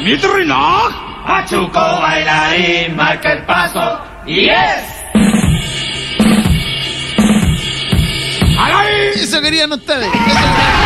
Pachuco bailarín marca el paso y es. Eso querían ustedes.